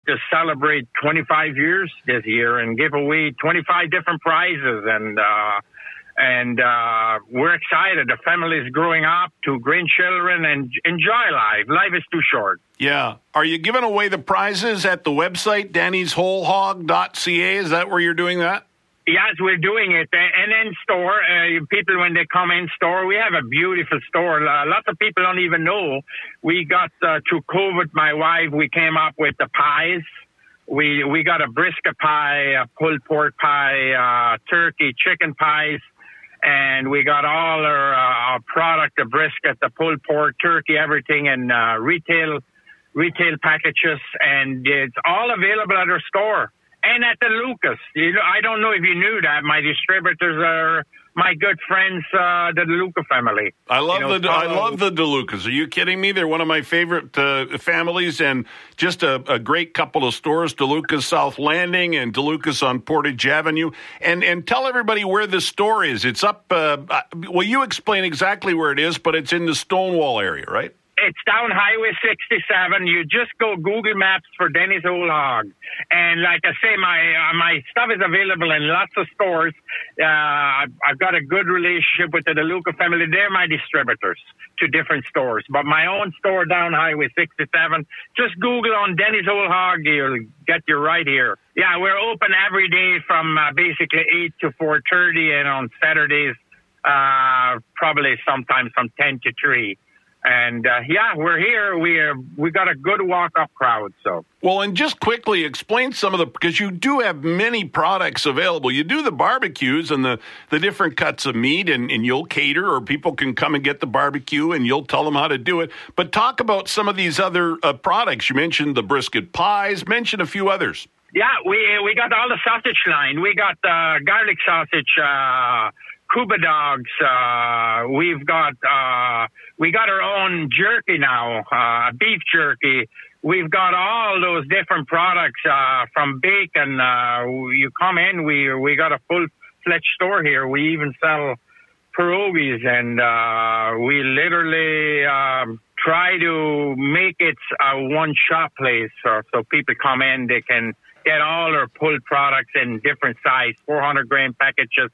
to celebrate 25 years this year and give away 25 different prizes. And we're excited. The family is growing up to grandchildren and enjoy life. Life is too short. Yeah. Are you giving away the prizes at the website, dannyswholehog.ca? Is that where you're doing that? Yes, we're doing it. And in store, people, when they come in store, we have a beautiful store. Lots of people don't even know. We got, through COVID, my wife, we came up with the pies. We got a brisket pie, a pulled pork pie, turkey, chicken pies. And we got all our product, the brisket, the pulled pork, turkey, everything in retail packages. And it's all available at our store. And at the Lucas. I don't know if you knew that. My distributors are my good friends, the DeLuca family. I love the DeLucas. Are you kidding me? They're one of my favorite families, and just a great couple of stores, DeLucas South Landing and DeLucas on Portage Avenue. And tell everybody where the store is. It's up, well, you explain exactly where it is, but it's in the Stonewall area, right? It's down Highway 67. You just go Google Maps for Denny's Whole Hog. And like I say, my stuff is available in lots of stores. I've got a good relationship with the DeLuca family. They're my distributors to different stores. But my own store down Highway 67, just Google on Denny's Whole Hog. You'll get you right here. Yeah, we're open every day from basically 8 to 4:30, and on Saturdays, probably sometimes from 10 to 3. And, we're here. We got a good walk-up crowd, so. Well, and just quickly explain some of because you do have many products available. You do the barbecues and the different cuts of meat, and you'll cater, or people can come and get the barbecue, and you'll tell them how to do it. But talk about some of these other products. You mentioned the brisket pies. Mention a few others. Yeah, we got all the sausage line. We got garlic sausage, Cuba dogs. We got our own jerky now, beef jerky. We've got all those different products from bacon. You come in, we got a full-fledged store here. We even sell pierogies, and we literally try to make it a one-shop place. So people come in, they can get all our pulled products in different size, 400-gram packages.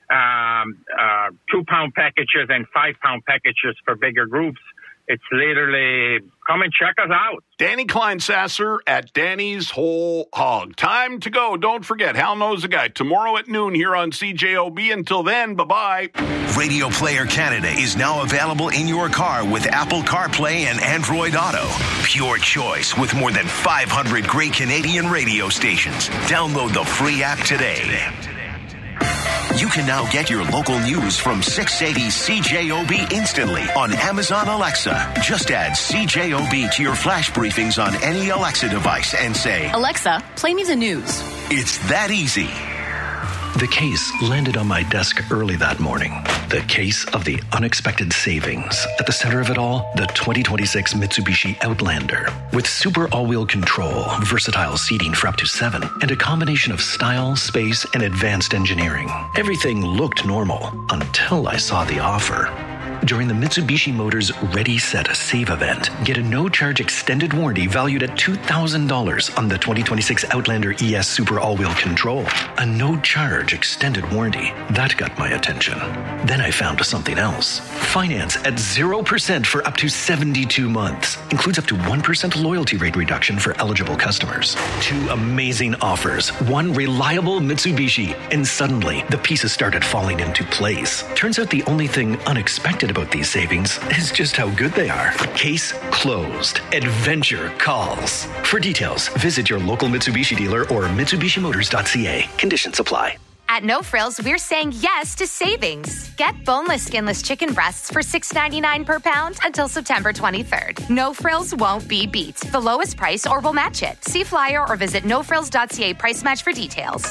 2-pound packages and 5-pound packages for bigger groups. It's literally, come and check us out. Danny Kleinsasser at Danny's Whole Hog. Time to go. Don't forget, Hal Knows a Guy tomorrow at noon here on CJOB. Until then, bye-bye. Radio Player Canada is now available in your car with Apple CarPlay and Android Auto. Pure choice with more than 500 great Canadian radio stations. Download the free app today. You can now get your local news from 680 CJOB instantly on Amazon Alexa. Just add CJOB to your flash briefings on any Alexa device and say, Alexa, play me the news. It's that easy. The case landed on my desk early that morning. The case of the unexpected savings. At the center of it all, the 2026 Mitsubishi Outlander. With super all-wheel control, versatile seating for up to 7, and a combination of style, space, and advanced engineering. Everything looked normal until I saw the offer. During the Mitsubishi Motors Ready, Set, Save event, get a no-charge extended warranty valued at $2,000 on the 2026 Outlander ES Super All-Wheel Control. A no-charge extended warranty. That got my attention. Then I found something else. Finance at 0% for up to 72 months. Includes up to 1% loyalty rate reduction for eligible customers. 2 amazing offers. 1 reliable Mitsubishi. And suddenly, the pieces started falling into place. Turns out the only thing unexpected about these savings is just how good they are. Case closed. Adventure calls. For details, visit your local Mitsubishi dealer or MitsubishiMotors.ca. Conditions apply. At No Frills, we're saying yes to savings. Get boneless, skinless chicken breasts for $6.99 per pound until September 23rd. No Frills won't be beat. The lowest price or we'll match it. See flyer or visit nofrills.ca price match for details.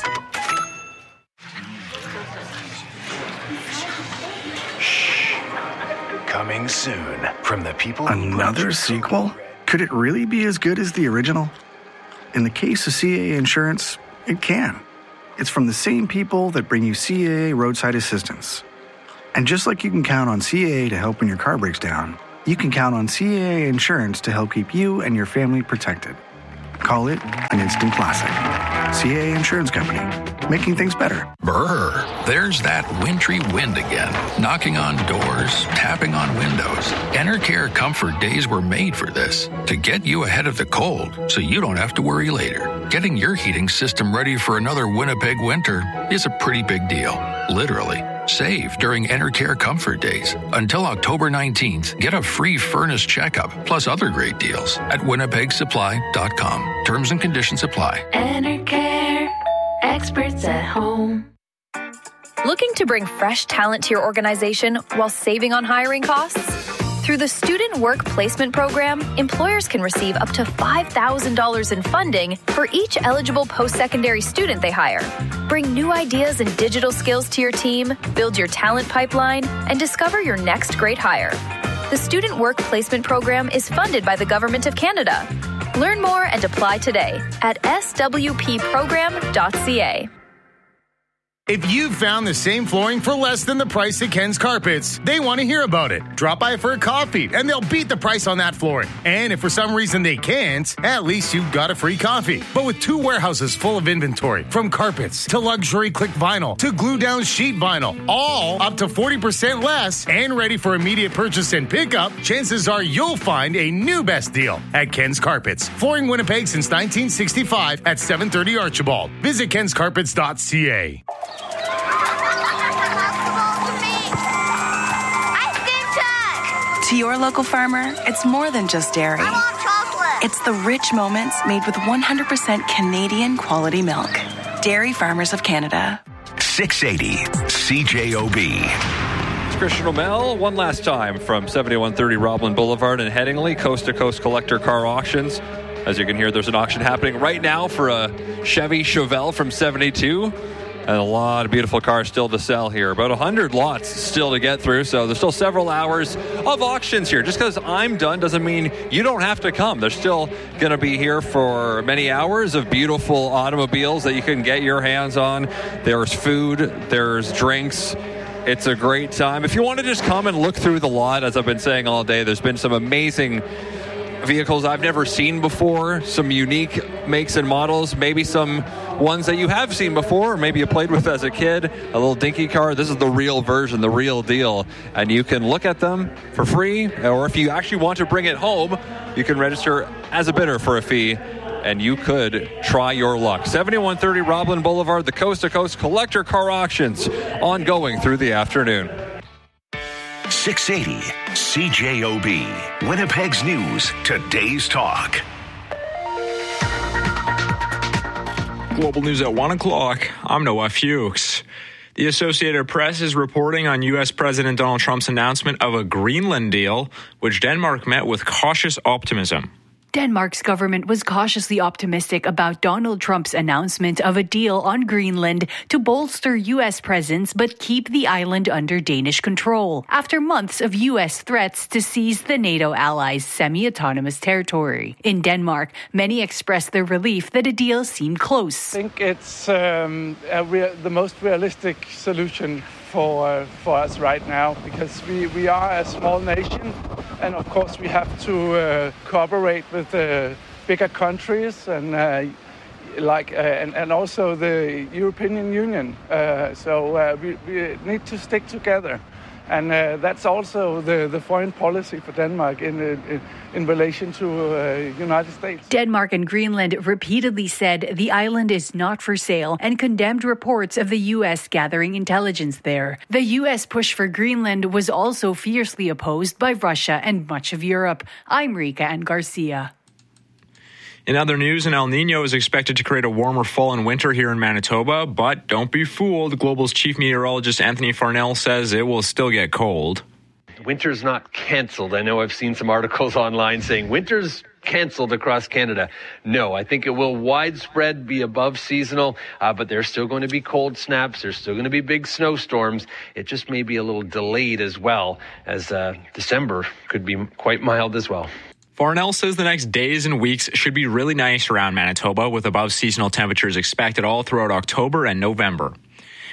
Coming soon from the people. Another sequel? Could it really be as good as the original? In the case of CAA Insurance, it can. It's from the same people that bring you CAA Roadside Assistance. And just like you can count on CAA to help when your car breaks down, you can count on CAA Insurance to help keep you and your family protected. Call it an instant classic. CAA Insurance Company, making things better. Brr, there's that wintry wind again, knocking on doors, tapping on windows. Enercare Comfort Days were made for this, to get you ahead of the cold so you don't have to worry later. Getting your heating system ready for another Winnipeg winter is a pretty big deal, literally. Save during Enercare Comfort Days. Until October 19th, get a free furnace checkup, plus other great deals at winnipegsupply.com. Terms and conditions apply. Enercare, experts at home. Looking to bring fresh talent to your organization while saving on hiring costs? Through the Student Work Placement Program, employers can receive up to $5,000 in funding for each eligible post-secondary student they hire. Bring new ideas and digital skills to your team, build your talent pipeline, and discover your next great hire. The Student Work Placement Program is funded by the Government of Canada. Learn more and apply today at swpprogram.ca. If you've found the same flooring for less than the price at Ken's Carpets, they want to hear about it. Drop by for a coffee, and they'll beat the price on that flooring. And if for some reason they can't, at least you got a free coffee. But with 2 warehouses full of inventory, from carpets to luxury click vinyl to glue-down sheet vinyl, all up to 40% less and ready for immediate purchase and pickup, chances are you'll find a new best deal at Ken's Carpets. Flooring Winnipeg since 1965 at 730 Archibald. Visit kenscarpets.ca. To your local farmer, it's more than just dairy. I want chocolate. It's the rich moments made with 100% Canadian quality milk. Dairy Farmers of Canada. 680 CJOB. It's Christian O'Mell one last time from 7130 Roblin Boulevard in Headingley, Coast to Coast Collector Car Auctions. As you can hear, there's an auction happening right now for a Chevy Chevelle from 72. And a lot of beautiful cars still to sell here. About 100 lots still to get through, so there's still several hours of auctions here. Just because I'm done doesn't mean you don't have to come. They're still going to be here for many hours of beautiful automobiles that you can get your hands on. There's food, there's drinks. It's a great time. If you want to just come and look through the lot, as I've been saying all day, there's been some amazing vehicles I've never seen before, some unique makes and models, maybe some ones that you have seen before, or maybe you played with as a kid, a little dinky car. This is the real version, the real deal, and you can look at them for free, or if you actually want to bring it home, you can register as a bidder for a fee, and you could try your luck. 7130 Roblin Boulevard, the Coast to Coast Collector Car Auctions, ongoing through the afternoon. 680 CJOB, Winnipeg's News, today's talk. Global News at 1 o'clock. I'm Noah Fuchs. The Associated Press is reporting on U.S. President Donald Trump's announcement of a Greenland deal, which Denmark met with cautious optimism. Denmark's government was cautiously optimistic about Donald Trump's announcement of a deal on Greenland to bolster U.S. presence but keep the island under Danish control, after months of U.S. threats to seize the NATO allies' semi-autonomous territory. In Denmark, many expressed their relief that a deal seemed close. I think it's the most realistic solution for us right now, because we are a small nation, and of course we have to cooperate with bigger countries and also the European Union. So we need to stick together, and that's also the foreign policy for Denmark in relation to United States. Denmark and Greenland repeatedly said the island is not for sale and condemned reports of the U.S. gathering intelligence there. The U.S. push for Greenland was also fiercely opposed by Russia and much of Europe. I'm Rika and Garcia. In other news, an El Nino is expected to create a warmer fall and winter here in Manitoba, but don't be fooled. Global's chief meteorologist Anthony Farnell says it will still get cold. Winter's not canceled. I know I've seen some articles online saying winter's canceled across Canada. No, I think it will widespread be above seasonal, but there's still going to be cold snaps. There's still going to be big snowstorms. It just may be a little delayed as well, as December could be quite mild as well. Farnell says the next days and weeks should be really nice around Manitoba, with above seasonal temperatures expected all throughout October and November.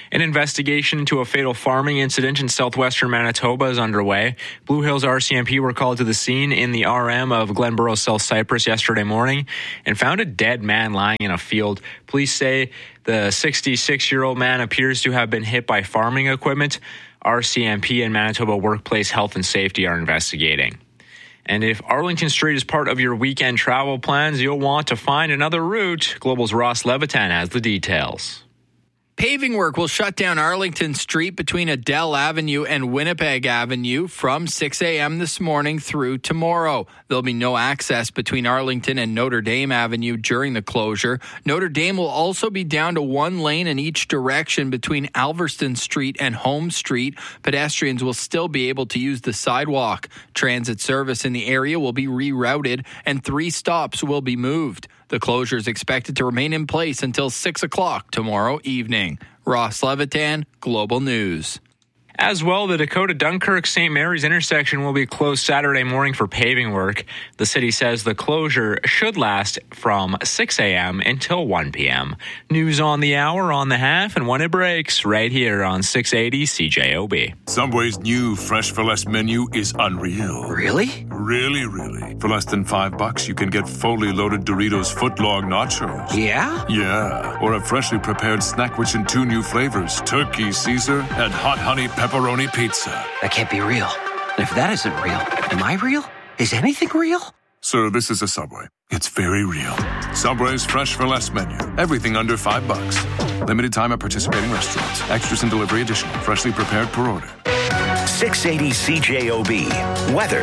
An investigation into a fatal farming incident in southwestern Manitoba is underway. Blue Hills RCMP were called to the scene in the RM of Glenboro South Cypress yesterday morning and found a dead man lying in a field. Police say the 66-year-old man appears to have been hit by farming equipment. RCMP and Manitoba Workplace Health and Safety are investigating. And if Arlington Street is part of your weekend travel plans, you'll want to find another route. Global's Ross Levitan has the details. Paving work will shut down Arlington Street between Adele Avenue and Winnipeg Avenue from 6 a.m. this morning through tomorrow. There'll be no access between Arlington and Notre Dame Avenue during the closure. Notre Dame will also be down to one lane in each direction between Alverston Street and Home Street. Pedestrians will still be able to use the sidewalk. Transit service in the area will be rerouted and 3 stops will be moved. The closure is expected to remain in place until 6 o'clock tomorrow evening. Ross Levitan, Global News. As well, the Dakota Dunkirk-St. Mary's intersection will be closed Saturday morning for paving work. The city says the closure should last from 6 a.m. until 1 p.m. News on the hour, on the half, and when it breaks, right here on 680 CJOB. Subway's new Fresh for Less menu is unreal. Really? Really. For less than $5, you can get fully loaded Doritos footlong nachos. Yeah? Yeah. Or a freshly prepared snack rich in 2 new flavors, Turkey Caesar and Hot Honey Pepperoni Pizza. That can't be real. And if that isn't real, am I real? Is anything real? Sir, this is a Subway. It's very real. Subway's Fresh for Less menu. Everything under $5. Limited time at participating restaurants. Extras and delivery additional. Freshly prepared per order. 680 CJOB. Weather.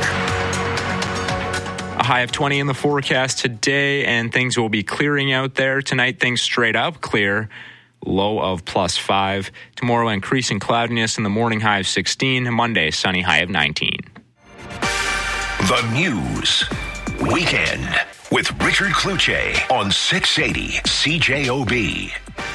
A high of 20 in the forecast today, and things will be clearing out there. Tonight, things straight up clear. Low of +5. Tomorrow, increasing cloudiness in the morning, high of 16. Monday, sunny, high of 19. The News. Weekend with Richard Kluche on 680 CJOB.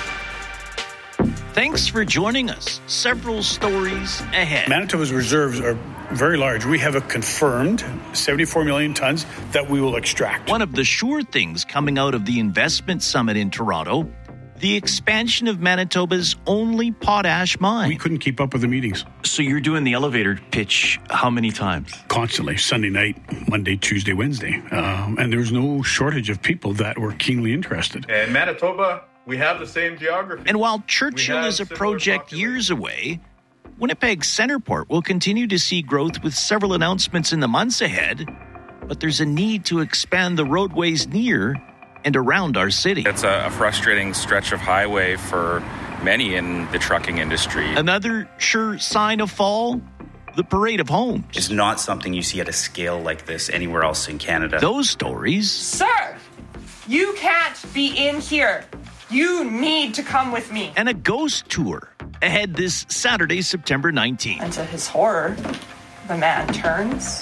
Thanks for joining us. Several stories ahead. Manitoba's reserves are very large. We have a confirmed 74 million tons that we will extract. One of the sure things coming out of the investment summit in Toronto, the expansion of Manitoba's only potash mine. We couldn't keep up with the meetings. So you're doing the elevator pitch how many times? Constantly. Sunday night, Monday, Tuesday, Wednesday. And there's no shortage of people that were keenly interested. And Manitoba, we have the same geography. And while Churchill is a project years away, Winnipeg's Centerport will continue to see growth with several announcements in the months ahead. But there's a need to expand the roadways near and around our city. It's a frustrating stretch of highway for many in the trucking industry. Another sure sign of fall, the Parade of Homes. It's not something you see at a scale like this anywhere else in Canada. Those stories. Sir, you can't be in here. You need to come with me. And a ghost tour ahead this Saturday, September 19th. And to his horror, the man turns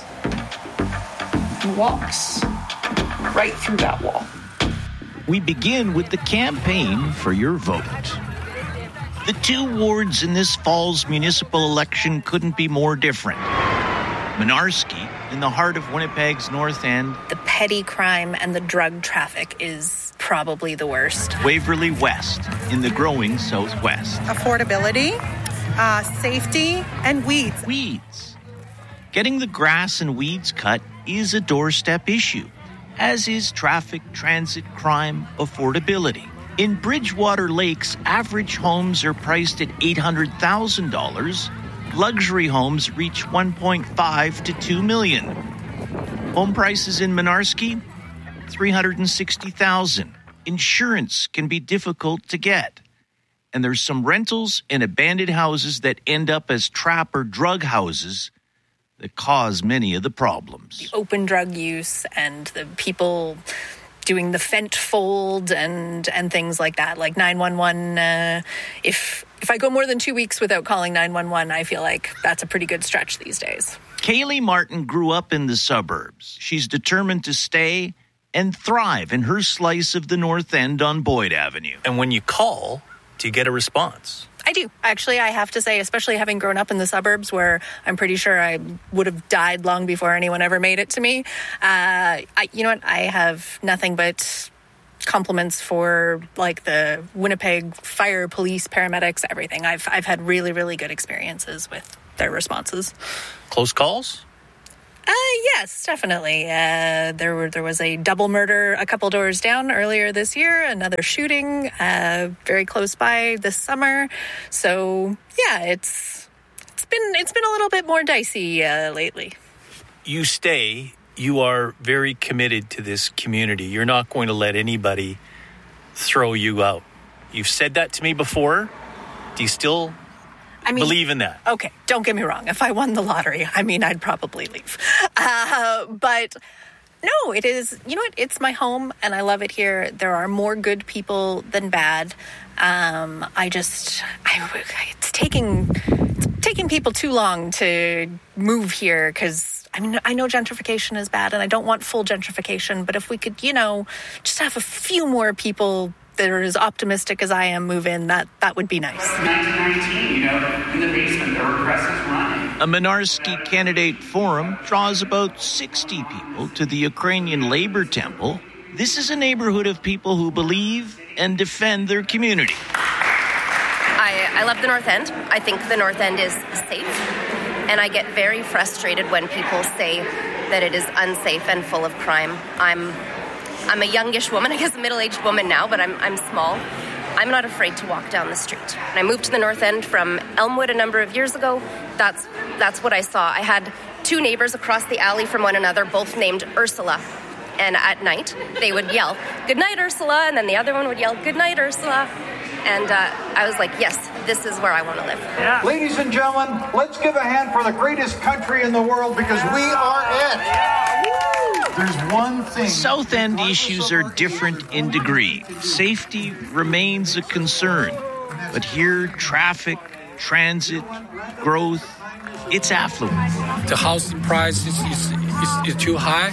and walks right through that wall. We begin with the campaign for your vote. The 2 wards in this fall's municipal election couldn't be more different. Mynarski, in the heart of Winnipeg's North End. The petty crime and the drug traffic is probably the worst. Waverly West, in the growing Southwest. Affordability, safety, and weeds. Weeds. Getting the grass and weeds cut is a doorstep issue, as is traffic, transit, crime, affordability. In Bridgewater Lakes, average homes are priced at $800,000. Luxury homes reach $1.5 to $2 million. Home prices in Mynarski, $360,000. Insurance can be difficult to get. And there's some rentals and abandoned houses that end up as trap or drug houses that cause many of the problems. The open drug use and the people doing the fent fold and things like that, like 911. If I go more than 2 weeks without calling 911, I feel like that's a pretty good stretch these days. Kaylee Martin grew up in the suburbs. She's determined to stay and thrive in her slice of the North End on Boyd Avenue. And when you call, do you get a response? I do. Actually, I have to say, especially having grown up in the suburbs where I'm pretty sure I would have died long before anyone ever made it to me. You know what? I have nothing but compliments for like the Winnipeg fire, police, paramedics, everything. I've had really, really good experiences with their responses. Close calls? Yes, definitely. There was a double murder a couple doors down earlier this year, another shooting very close by this summer. So yeah, it's been a little bit more dicey lately. You are very committed to this community. You're not going to let anybody throw you out. You've said that to me before. Do you still believe in that? Okay, don't get me wrong. If I won the lottery, I'd probably leave. But no, it is, you know what? It's my home and I love it here. There are more good people than bad. It's taking people too long to move here because I know gentrification is bad and I don't want full gentrification, but if we could, just have a few more people that are as optimistic as I am move in, that would be nice. 1919, in the basement, there were presses running. A Mynarski candidate forum draws about 60 people to the Ukrainian Labor Temple. This is a neighborhood of people who believe and defend their community. I love the North End. I think the North End is safe. And I get very frustrated when people say that it is unsafe and full of crime. I'm a youngish woman, I guess a middle-aged woman now, but I'm small. I'm not afraid to walk down the street. When I moved to the North End from Elmwood a number of years ago, that's what I saw. I had two neighbors across the alley from one another, both named Ursula. And at night, they would yell, "Good night, Ursula," and then the other one would yell, "Good night, Ursula." And I was like, yes, this is where I want to live. Yeah. Ladies and gentlemen, let's give a hand for the greatest country in the world because we are it. There's one thing. South End issues are different in degree. Safety remains a concern. But here, traffic, transit, growth, it's affluent. The housing price is too high,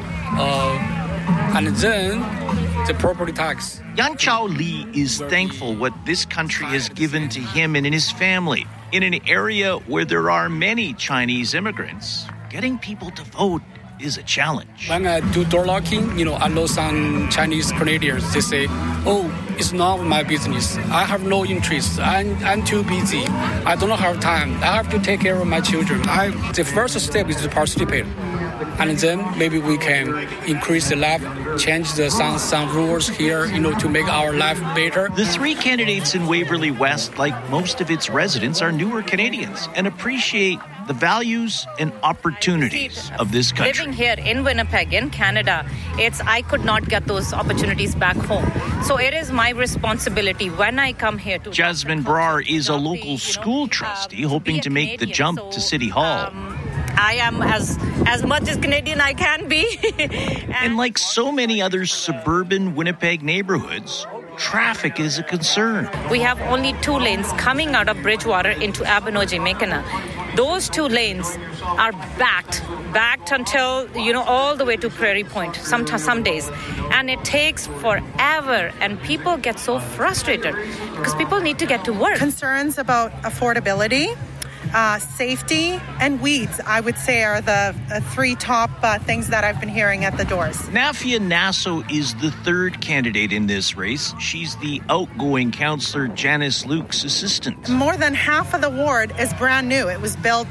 and then the property tax. Yan Chao Li is thankful what this country has given to him and his family. In an area where there are many Chinese immigrants, getting people to vote is a challenge. When I do door knocking, I know some Chinese Canadians, they say, "Oh, it's not my business. I have no interest. I'm too busy. I don't have time. I have to take care of my children." The first step is to participate. And then maybe we can increase the life, change some rules here, to make our life better. The three candidates in Waverly West, like most of its residents, are newer Canadians and appreciate the values and opportunities of this country. Living here in Winnipeg, in Canada, I could not get those opportunities back home. So it is my responsibility when I come here to... Jasmine Brar is a local school trustee hoping to make the jump to City Hall. I am as much as Canadian I can be. And like so many other suburban Winnipeg neighborhoods, traffic is a concern. We have only 2 lanes coming out of Bridgewater into Abinogi-Mekina. Those 2 lanes are backed until, all the way to Prairie Point, some days. And it takes forever, and people get so frustrated because people need to get to work. Concerns about affordability, safety, and weeds, I would say, are the 3 top things that I've been hearing at the doors. Nafia Nasso is the 3rd candidate in this race. She's the outgoing councillor Janice Luke's assistant. More than half of the ward is brand new. It was built,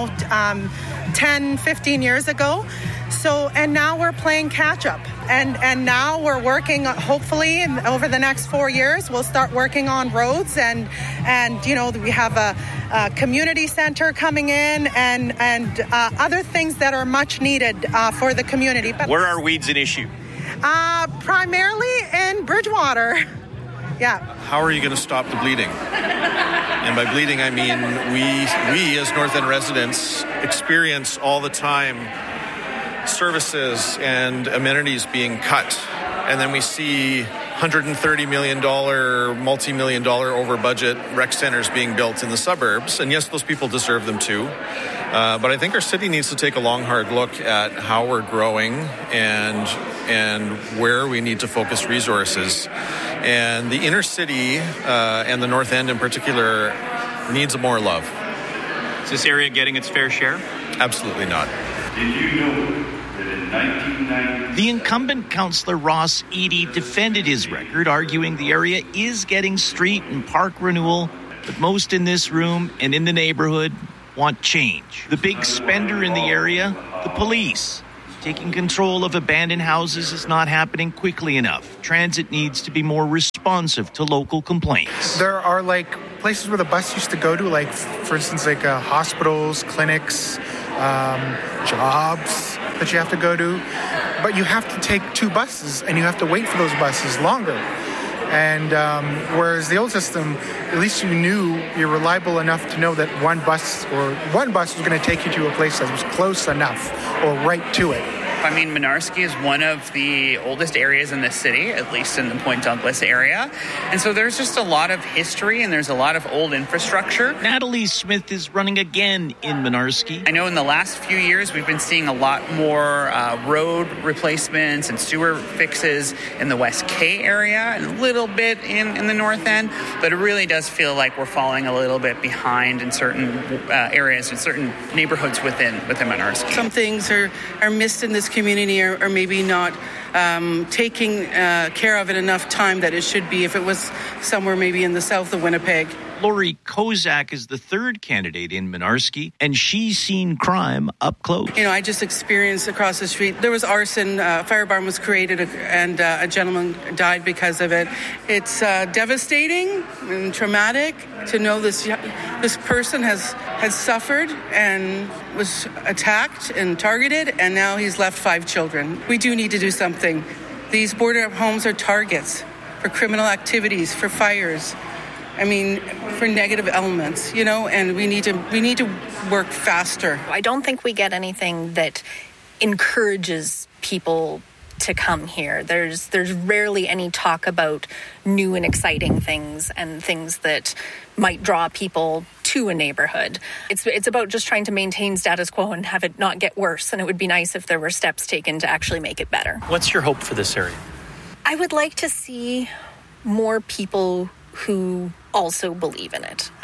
10, 15 years ago. So, and now we're playing catch up. And now we're working, hopefully, over the next 4 years, we'll start working on roads and we have a community center coming in and other things that are much needed for the community. But where are weeds an issue? Primarily in Bridgewater. Yeah. How are you going to stop the bleeding? And by bleeding, I mean we as North End residents experience all the time services and amenities being cut. And then we see $130 million, multi-million dollar over budget rec centers being built in the suburbs. And yes, those people deserve them too. But I think our city needs to take a long, hard look at how we're growing and where we need to focus resources. And the inner city and the North End in particular needs more love. Is this area getting its fair share? Absolutely not. Did you know that in 1993, The incumbent councillor Ross Eady defended his record, arguing the area is getting street and park renewal, but most in this room and in the neighborhood want change. The big spender in the area, the police. Taking control of abandoned houses is not happening quickly enough. Transit needs to be more responsive to local complaints. There are places where the bus used to go to, for instance, hospitals, clinics, jobs that you have to go to. But you have to take 2 buses, and you have to wait for those buses longer. And whereas the old system, at least you knew you're reliable enough to know that one bus was going to take you to a place that was close enough or right to it. I mean, Mynarski is one of the oldest areas in the city, at least in the Point Douglas area. And so there's just a lot of history and there's a lot of old infrastructure. Natalie Smith is running again in Mynarski. I know in the last few years we've been seeing a lot more road replacements and sewer fixes in the West K area and a little bit in the North End. But it really does feel like we're falling a little bit behind in certain areas, in certain neighborhoods within Mynarski. Some things are missed in this community or maybe not taking care of it enough time that it should be if it was somewhere maybe in the south of Winnipeg. Lori Kozak is the third candidate in Mynarski, and she's seen crime up close. I just experienced across the street, there was arson, a fire barn was created, and a gentleman died because of it. It's devastating and traumatic to know this person has suffered and was attacked and targeted, and now he's left 5 children. We do need to do something. These border homes are targets for criminal activities, for fires. For negative elements, and we need to work faster. I don't think we get anything that encourages people to come here. There's rarely any talk about new and exciting things and things that might draw people to a neighborhood. It's about just trying to maintain status quo and have it not get worse, and it would be nice if there were steps taken to actually make it better. What's your hope for this area? I would like to see more people who also believe in it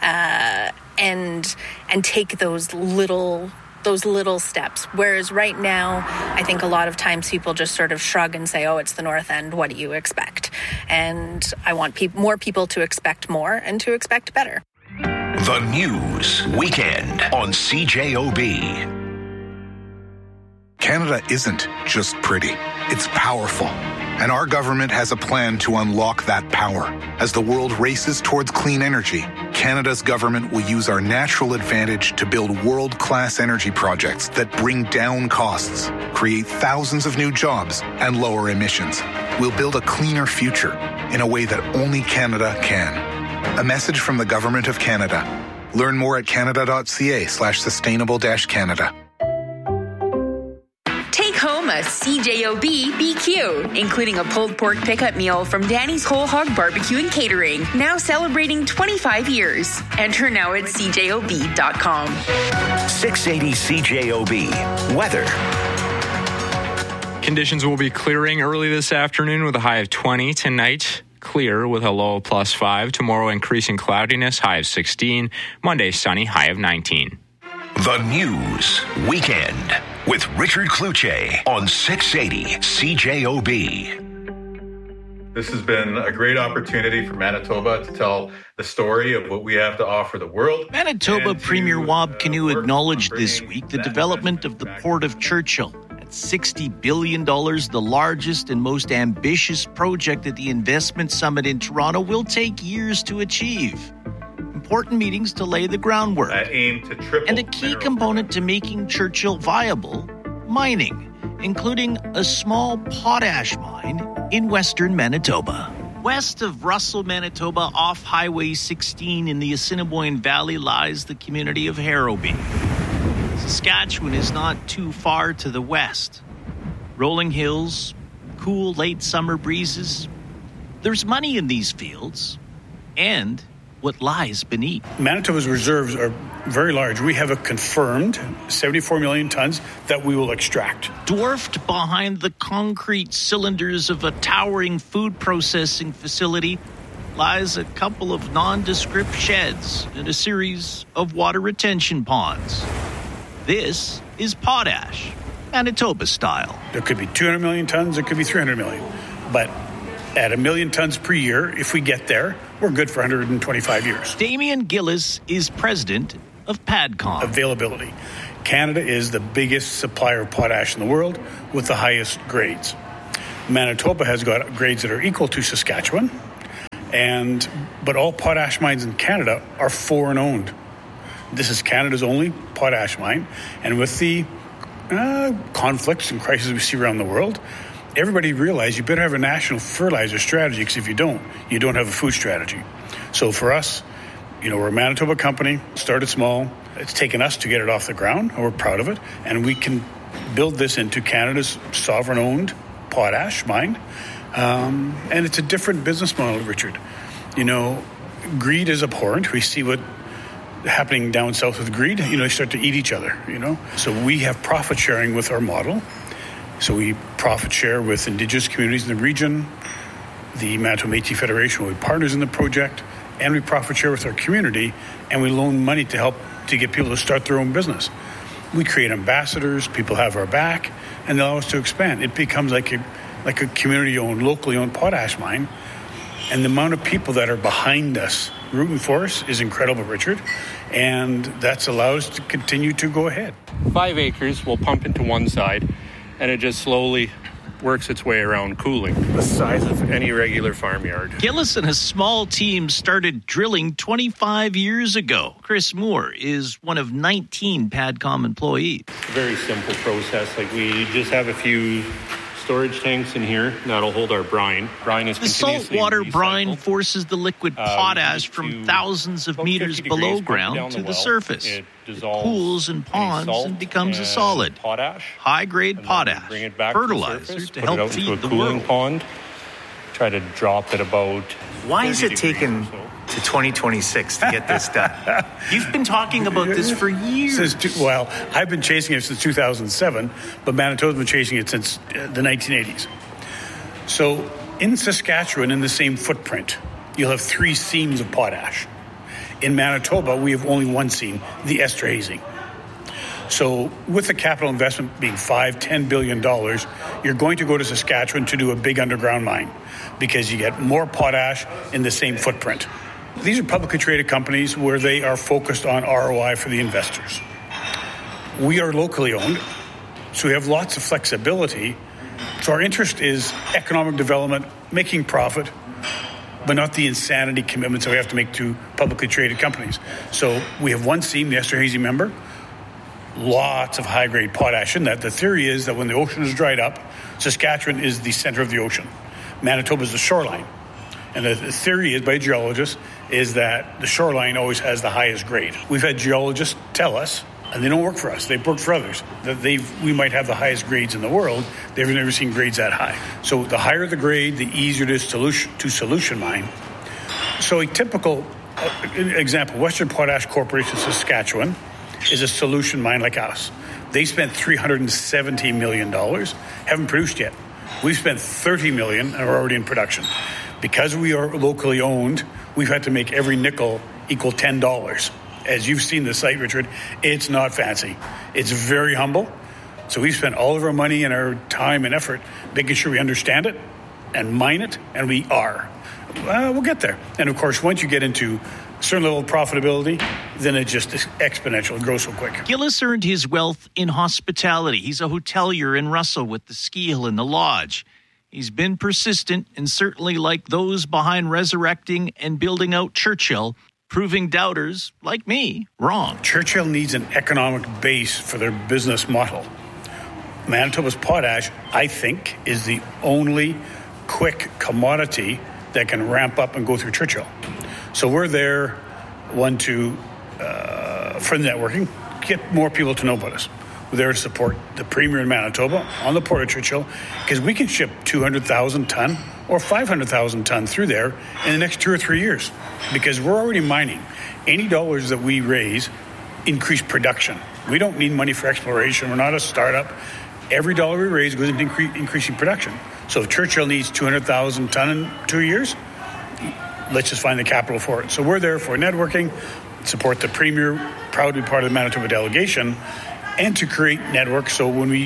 and take those little steps. Whereas right now, I think a lot of times people just sort of shrug and say, "Oh, it's the North End. What do you expect?" And I want more people to expect more and to expect better. The News Weekend on CJOB. Canada isn't just pretty, it's powerful. And our government has a plan to unlock that power. As the world races towards clean energy, Canada's government will use our natural advantage to build world-class energy projects that bring down costs, create thousands of new jobs, and lower emissions. We'll build a cleaner future in a way that only Canada can. A message from the Government of Canada. Learn more at canada.ca/sustainable-Canada. Take home a CJOB BQ, including a pulled pork pickup meal from Danny's Whole Hog Barbecue and Catering, now celebrating 25 years. Enter now at CJOB.com. 680 CJOB. Weather. Conditions will be clearing early this afternoon with a high of 20. Tonight, clear with a low of +5. Tomorrow, increasing cloudiness, high of 16. Monday, sunny, high of 19. The News Weekend with Richard Kluche on 680 CJOB. This has been a great opportunity for Manitoba to tell the story of what we have to offer the world. Manitoba Premier Wab Kinew acknowledged this week the development of the Port of Churchill. At $60 billion, the largest and most ambitious project at the Investment Summit in Toronto will take years to achieve. Important meetings to lay the groundwork. Aim to triple. And a key component to making Churchill viable, mining, including a small potash mine in western Manitoba. West of Russell, Manitoba, off Highway 16 in the Assiniboine Valley lies the community of Harrowby. Saskatchewan is not too far to the west. Rolling hills, cool late summer breezes. There's money in these fields, and what lies beneath. Manitoba's reserves are very large. We have a confirmed 74 million tons that we will extract. Dwarfed behind the concrete cylinders of a towering food processing facility lies a couple of nondescript sheds and a series of water retention ponds. This is potash, Manitoba style. There could be 200 million tons, there could be 300 million. But at 1 million tons per year, if we get there, we're good for 125 years. Damian Gillis is president of PADCOM. Availability. Canada is the biggest supplier of potash in the world with the highest grades. Manitoba has got grades that are equal to Saskatchewan, but all potash mines in Canada are foreign owned. This is Canada's only potash mine, and with the conflicts and crises we see around the world, everybody realized you better have a national fertilizer strategy, because if you don't have a food strategy. So for us, we're a Manitoba company, started small. It's taken us to get it off the ground, and we're proud of it. And we can build this into Canada's sovereign-owned potash mine. And it's a different business model, Richard. Greed is abhorrent. We see what happening down south with greed. They start to eat each other, So we have profit sharing with our model. So we profit share with Indigenous communities in the region, the Manitoba Métis Federation, we're partners in the project, and we profit share with our community, and we loan money to help to get people to start their own business. We create ambassadors, people have our back, and they allow us to expand. It becomes like a community-owned, locally owned potash mine, and the amount of people that are behind us rooting for us is incredible, Richard, and that's allowed us to continue to go ahead. 5 acres will pump into one side, and it just slowly works its way around cooling, the size of any regular farmyard. Gillis and his small team started drilling 25 years ago. Chris Moore is one of 19 PADCOM employees. It's a very simple process. We just have a few storage tanks in here that'll hold our brine. The saltwater brine forces the liquid potash from thousands of meters below ground to the surface. It cools in ponds and becomes a solid, high-grade potash, fertilizer to help feed the cooling pond. Try to drop it about. Why is it taken to 2026 to get this done? You've been talking about this for years. I've been chasing it since 2007, but Manitoba's been chasing it since the 1980s. So in Saskatchewan, in the same footprint, you'll have 3 seams of potash. In Manitoba, we have only one seam, the Esterhazy. So with the capital investment being $5-10 billion, you're going to go to Saskatchewan to do a big underground mine because you get more potash in the same footprint. These are publicly traded companies where they are focused on ROI for the investors. We are locally owned, so we have lots of flexibility. So our interest is economic development, making profit, but not the insanity commitments that we have to make to publicly traded companies. So we have one seam, the Esterhazy member, lots of high-grade potash in that. The theory is that when the ocean is dried up, Saskatchewan is the center of the ocean. Manitoba is the shoreline. And the theory is, by geologists, is that the shoreline always has the highest grade. We've had geologists tell us, and they don't work for us, they've worked for others, that we might have the highest grades in the world. They've never seen grades that high. So the higher the grade, the easier it is to solution mine. So a typical example, Western Potash Corporation Saskatchewan is a solution mine like us. They spent $370 million, haven't produced yet. We've spent $30 million and we're already in production. Because we are locally owned, we've had to make every nickel equal $10. As you've seen the site, Richard, it's not fancy. It's very humble. So we've spent all of our money and our time and effort making sure we understand it and mine it, and we are. We'll get there. And of course, once you get into a certain level of profitability, then it just is exponential. It grows so quick. Gillis earned his wealth in hospitality. He's a hotelier in Russell with the ski hill and the lodge. He's been persistent and certainly like those behind resurrecting and building out Churchill, proving doubters like me wrong. Churchill needs an economic base for their business model. Manitoba's potash, I think, is the only quick commodity that can ramp up and go through Churchill. So we're there, for networking, get more people to know about us. We're there to support the Premier in Manitoba on the Port of Churchill because we can ship 200,000 ton or 500,000 ton through there in the next 2 or 3 years because we're already mining. Any dollars that we raise increase production. We don't need money for exploration. We're not a startup. Every dollar we raise goes into increasing production. So if Churchill needs 200,000 ton in 2 years, let's just find the capital for it. So we're there for networking, support the Premier, proud to be part of the Manitoba delegation, and to create networks so when we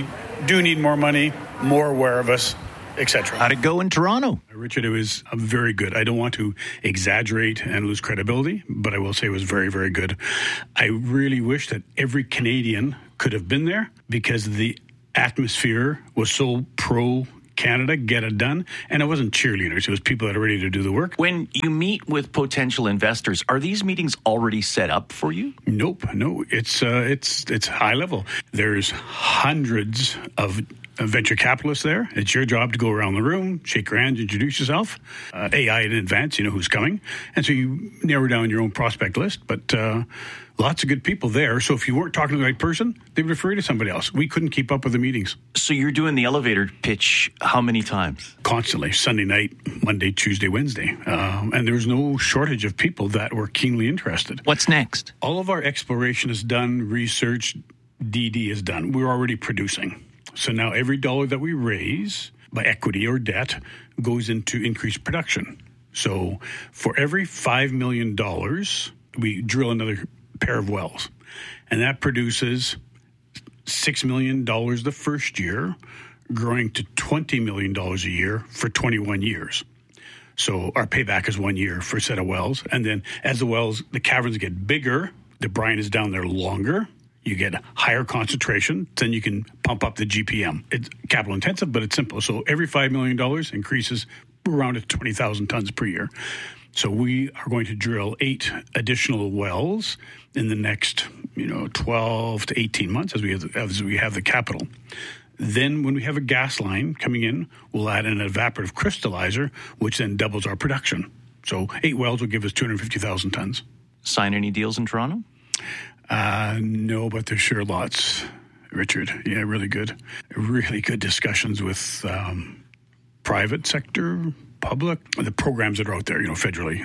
do need more money, more aware of us, etc. How'd it go in Toronto? Richard, it was very good. I don't want to exaggerate and lose credibility, but I will say it was very, very good. I really wish that every Canadian could have been there because the atmosphere was so pro-Canada, get it done. And it wasn't cheerleaders. It was people that are ready to do the work. When you meet with potential investors, are these meetings already set up for you? Nope. No, it's high level. There's hundreds of venture capitalists there. It's your job to go around the room, shake your hands, introduce yourself. AI in advance, you know who's coming. And so you narrow down your own prospect list. But lots of good people there. So if you weren't talking to the right person, they would refer you to somebody else. We couldn't keep up with the meetings. So you're doing the elevator pitch how many times? Constantly. Sunday night, Monday, Tuesday, Wednesday. And there was no shortage of people that were keenly interested. What's next? All of our exploration is done. Research, DD is done. We're already producing. So now every dollar that we raise by equity or debt goes into increased production. So for every $5 million, we drill another pair of wells. And that produces $6 million the first year, growing to $20 million a year for 21 years. So our payback is 1 year for a set of wells. And then as the caverns get bigger, the brine is down there longer. You get higher concentration, then you can pump up the GPM. It's capital intensive, but it's simple. So every $5 million increases around 20,000 tons per year. So we are going to drill 8 additional wells in the next, 12 to 18 months as we have the capital. Then when we have a gas line coming in, we'll add an evaporative crystallizer, which then doubles our production. So 8 wells will give us 250,000 tons. Sign any deals in Toronto? No, but there's sure lots, Richard. Yeah, really good discussions with private sector, public, the programs that are out there, federally.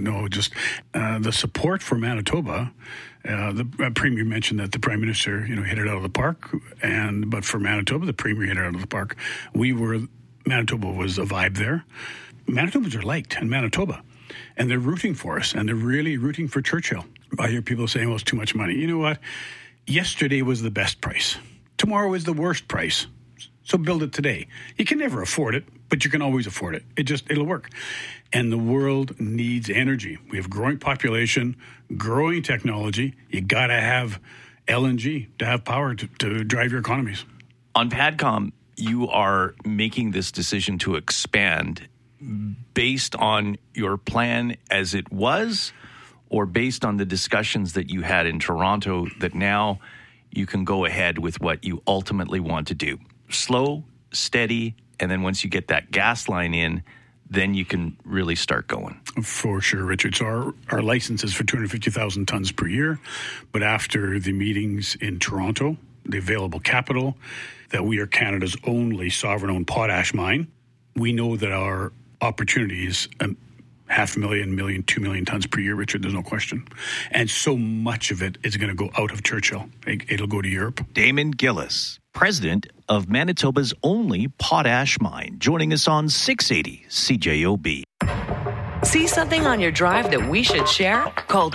The support for Manitoba. The Premier mentioned that the Prime Minister, hit it out of the park, but for Manitoba, the Premier hit it out of the park. Manitoba was a vibe there. Manitobans are liked in Manitoba, and they're rooting for us, and they're really rooting for Churchill. I hear people saying, well, it's too much money. You know what? Yesterday was the best price. Tomorrow is the worst price. So build it today. You can never afford it, but you can always afford it. It'll work. And the world needs energy. We have growing population, growing technology. You got to have LNG to have power to drive your economies. On PADCOM, you are making this decision to expand based on your plan as it was, or based on the discussions that you had in Toronto that now you can go ahead with what you ultimately want to do? Slow, steady, and then once you get that gas line in, then you can really start going. For sure, Richard. So our license is for 250,000 tons per year. But after the meetings in Toronto, the available capital, that we are Canada's only sovereign-owned potash mine, we know that our opportunity is 500,000, 2 million tons per year, Richard, there's no question. And so much of it is going to go out of Churchill. It'll go to Europe. Damon Gillis, president of Manitoba's only potash mine, joining us on 680 CJOB. See something on your drive that we should share? Call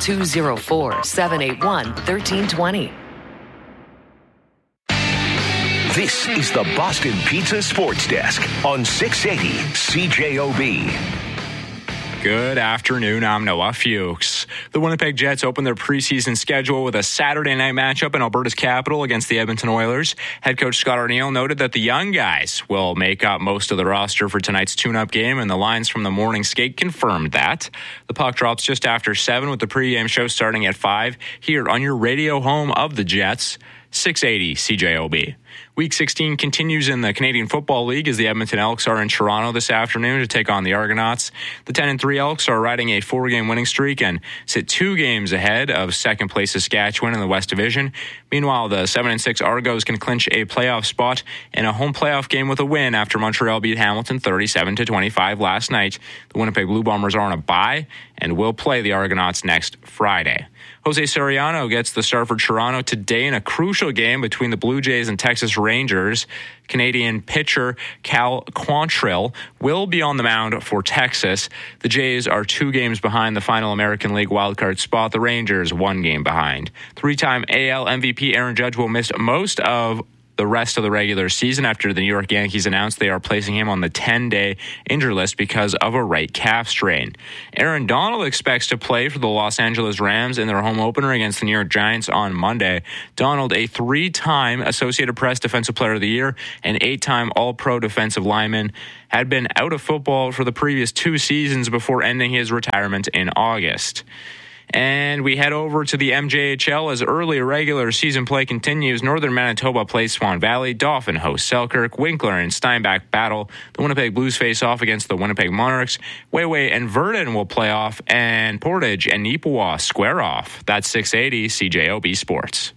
204-781-1320. This is the Boston Pizza Sports Desk on 680 CJOB. Good afternoon, I'm Noah Fuchs. The Winnipeg Jets opened their preseason schedule with a Saturday night matchup in Alberta's capital against the Edmonton Oilers. Head coach Scott Arniel noted that the young guys will make up most of the roster for tonight's tune-up game, and the lines from the morning skate confirmed that. The puck drops just after 7 with the pregame show starting at 5 here on your radio home of the Jets, 680 CJOB. Week 16 continues in the Canadian Football League as the Edmonton Elks are in Toronto this afternoon to take on the Argonauts. The 10-3 Elks are riding a 4-game winning streak and sit 2 games ahead of second-place Saskatchewan in the West Division. Meanwhile, the 7-6 Argos can clinch a playoff spot in a home playoff game with a win after Montreal beat Hamilton 37-25 last night. The Winnipeg Blue Bombers are on a bye and will play the Argonauts next Friday. Jose Soriano gets the start for Toronto today in a crucial game between the Blue Jays and Texas Rangers. Canadian pitcher Cal Quantrill will be on the mound for Texas. The Jays are 2 games behind the final American League wildcard spot. The Rangers 1 game behind. 3-time AL MVP Aaron Judge will miss most of the rest of the regular season after the New York Yankees announced they are placing him on the 10-day injury list because of a right calf strain. Aaron Donald expects to play for the Los Angeles Rams in their home opener against the New York Giants on Monday. Donald, a 3-time Associated Press Defensive Player of the Year and 8-time All-Pro defensive lineman, had been out of football for the previous 2 seasons before ending his retirement in August. And we head over to the MJHL as early regular season play continues. Northern Manitoba plays Swan Valley. Dauphin hosts Selkirk. Winkler and Steinbach battle. The Winnipeg Blues face off against the Winnipeg Monarchs. Wayway and Verdun will play off, and Portage and Neepawa square off. That's 680 CJOB Sports.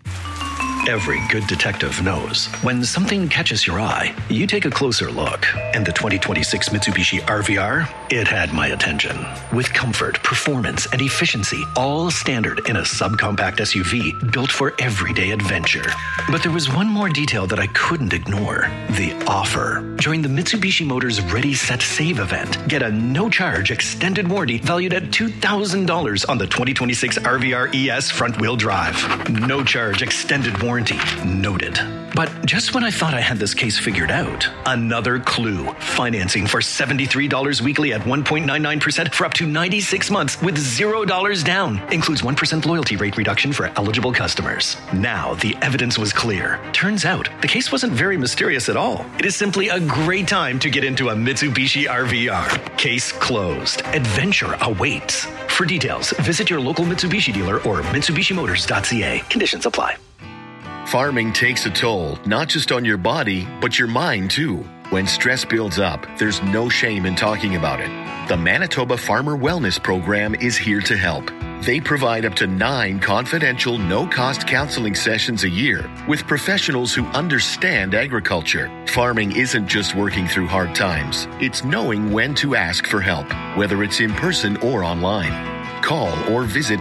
Every good detective knows when something catches your eye, you take a closer look. And the 2026 Mitsubishi RVR, it had my attention. With comfort, performance, and efficiency, all standard in a subcompact SUV built for everyday adventure. But there was one more detail that I couldn't ignore: the offer. Join the Mitsubishi Motors Ready, Set, Save event. Get a no-charge extended warranty valued at $2,000 on the 2026 RVR ES front-wheel drive. No-charge extended warranty noted. But just when I thought I had this case figured out, another clue. Financing for $73 weekly at 1.99% for up to 96 months with $0 down. Includes 1% loyalty rate reduction for eligible customers. Now the evidence was clear. Turns out the case wasn't very mysterious at all. It is simply a great time to get into a Mitsubishi RVR. Case closed. Adventure awaits. For details, visit your local Mitsubishi dealer or MitsubishiMotors.ca. Conditions apply. Farming takes a toll, not just on your body, but your mind too. When stress builds up, there's no shame in talking about it. The Manitoba Farmer Wellness Program is here to help. They provide up to 9 confidential, no-cost counseling sessions a year with professionals who understand agriculture. Farming isn't just working through hard times. It's knowing when to ask for help, whether it's in person or online. Call or visit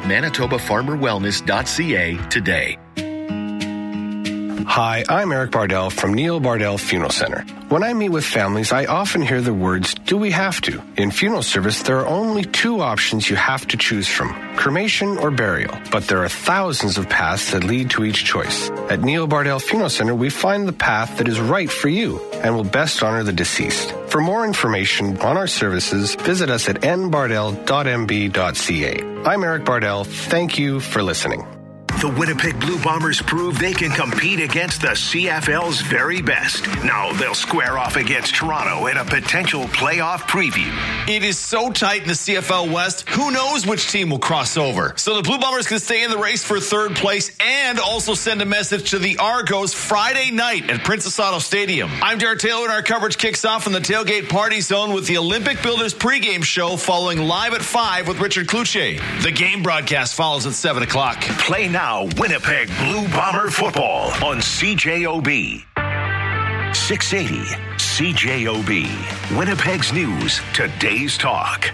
ManitobaFarmerWellness.ca today. Hi, I'm Eric Bardell from Neil Bardell Funeral Center. When I meet with families, I often hear the words, do we have to? In funeral service, there are only 2 options you have to choose from, cremation or burial. But there are thousands of paths that lead to each choice. At Neil Bardell Funeral Center, we find the path that is right for you and will best honor the deceased. For more information on our services, visit us at nbardell.mb.ca. I'm Eric Bardell. Thank you for listening. The Winnipeg Blue Bombers prove they can compete against the CFL's very best. Now they'll square off against Toronto in a potential playoff preview. It is so tight in the CFL West, who knows which team will cross over. So the Blue Bombers can stay in the race for 3rd place and also send a message to the Argos Friday night at Princess Auto Stadium. I'm Derek Taylor, and our coverage kicks off in the Tailgate Party Zone with the Olympic Builders pregame show following live at 5 with Richard Cloutier. The game broadcast follows at 7 o'clock. Play now Winnipeg Blue Bomber football on CJOB. 680 CJOB. Winnipeg's news, today's talk.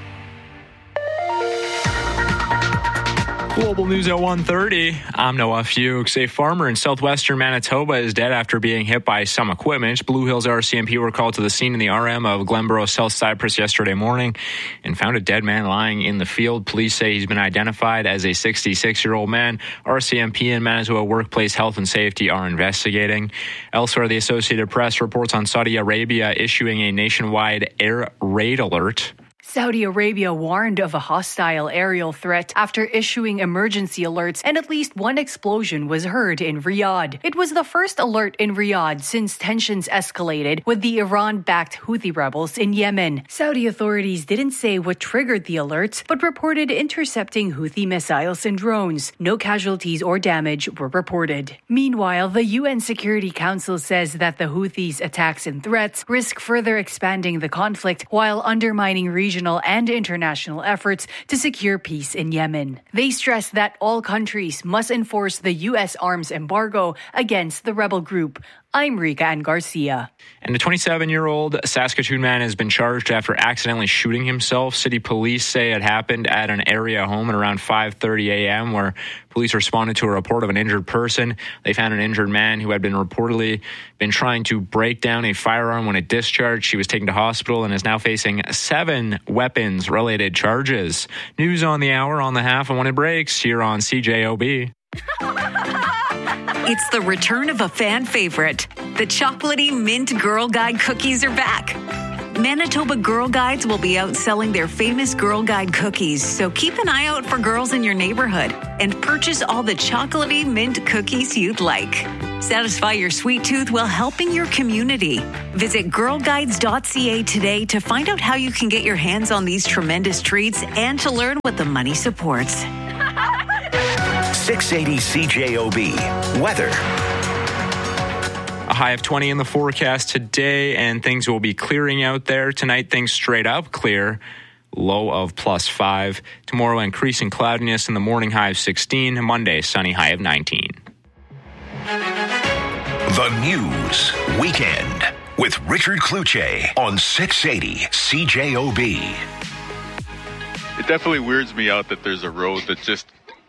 Global News at 1:30. I'm Noah Fuchs. A farmer in southwestern Manitoba is dead after being hit by some equipment. Blue Hills RCMP were called to the scene in the RM of Glenboro South Cypress yesterday morning and found a dead man lying in the field. Police say he's been identified as a 66-year-old man. RCMP and Manitoba Workplace Health and Safety are investigating. Elsewhere, the Associated Press reports on Saudi Arabia issuing a nationwide air raid alert. Saudi Arabia warned of a hostile aerial threat after issuing emergency alerts, and at least one explosion was heard in Riyadh. It was the first alert in Riyadh since tensions escalated with the Iran-backed Houthi rebels in Yemen. Saudi authorities didn't say what triggered the alerts, but reported intercepting Houthi missiles and drones. No casualties or damage were reported. Meanwhile, the UN Security Council says that the Houthis' attacks and threats risk further expanding the conflict while undermining regional and international efforts to secure peace in Yemen. They stress that all countries must enforce the U.S. arms embargo against the rebel group. I'm Rika Ann Garcia. And a 27-year-old Saskatoon man has been charged after accidentally shooting himself. City police say it happened at an area home at around 5:30 a.m. where police responded to a report of an injured person. They found an injured man who had reportedly been trying to break down a firearm when it discharged. She was taken to hospital and is now facing 7 weapons-related charges. News on the hour, on the half, and when it breaks, here on CJOB. It's the return of a fan favorite. The chocolatey mint Girl Guide cookies are back. Manitoba Girl Guides will be out selling their famous Girl Guide cookies, so keep an eye out for girls in your neighborhood and purchase all the chocolatey mint cookies you'd like. Satisfy your sweet tooth while helping your community. Visit girlguides.ca today to find out how you can get your hands on these tremendous treats and to learn what the money supports. 680 CJOB. Weather. A high of 20 in the forecast today, and things will be clearing out there. Tonight, things straight up clear. Low of +5. Tomorrow, increasing cloudiness in the morning, high of 16. Monday, sunny, high of 19. The News Weekend with Richard Kluche on 680 CJOB. It definitely weirds me out that there's a road that just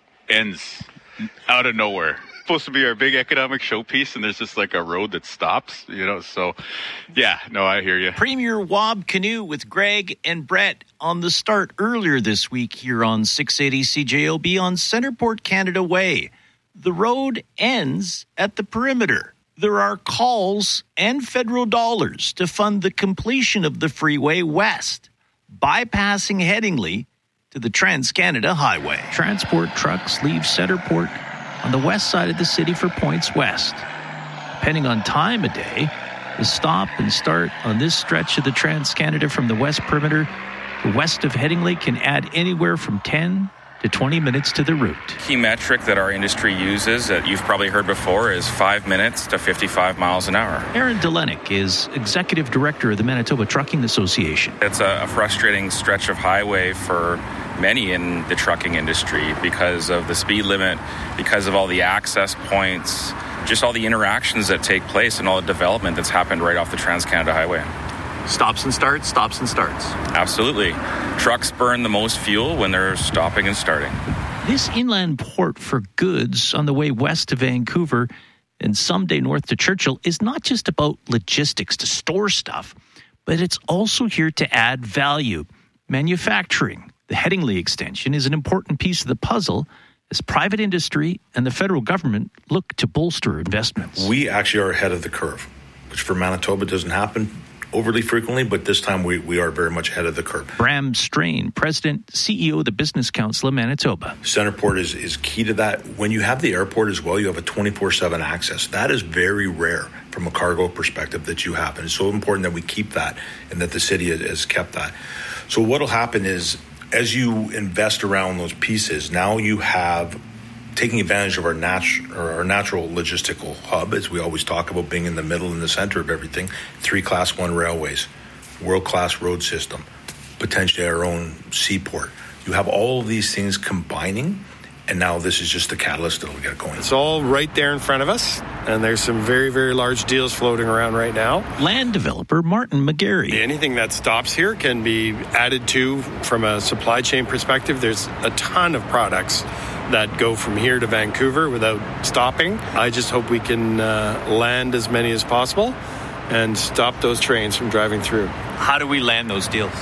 ends out of nowhere. Supposed to be our big economic showpiece, and there's just like a road that stops, so yeah, no, I hear you. Premier Wab Canoe with Greg and Brett on the start earlier this week here on 680 CJOB on Centerport Canada Way. The road ends at the perimeter. There are calls and federal dollars to fund the completion of the freeway west, bypassing Headingley to the Trans-Canada Highway. Transport trucks leave Centerport on the west side of the city for points west. Depending on time of day, the stop and start on this stretch of the Trans-Canada from the west perimeter to west of Headingley can add anywhere from 10 to 20 minutes to the route. Key metric that our industry uses that you've probably heard before is 5 minutes to 55 miles an hour. Aaron Delenick is Executive Director of the Manitoba Trucking Association. It's a frustrating stretch of highway for many in the trucking industry because of the speed limit, because of all the access points, just all the interactions that take place and all the development that's happened right off the Trans-Canada Highway. Stops and starts, stops and starts. Absolutely. Trucks burn the most fuel when they're stopping and starting. This inland port for goods on the way west to Vancouver and someday north to Churchill is not just about logistics to store stuff, but it's also here to add value. Manufacturing. The Headingley extension is an important piece of the puzzle as private industry and the federal government look to bolster investments. We actually are ahead of the curve, which for Manitoba doesn't happen overly frequently, but this time we are very much ahead of the curve. Bram Strain, President, CEO of the Business Council of Manitoba. Centerport is key to that. When you have the airport as well, you have a 24/7 access. That is very rare from a cargo perspective that you have, and it's so important that we keep that and that the city has kept that. So what will happen is, as you invest around those pieces, now you have taking advantage of our natural logistical hub, as we always talk about being in the middle and the center of everything, 3 Class 1 railways, world-class road system, potentially our own seaport. You have all of these things combining, and now this is just the catalyst that will get going. It's all right there in front of us, and there's some very, very large deals floating around right now. Land developer Martin McGarry. Anything that stops here can be added to from a supply chain perspective. There's a ton of products that go from here to Vancouver without stopping. I just hope we can land as many as possible and stop those trains from driving through. How do we land those deals?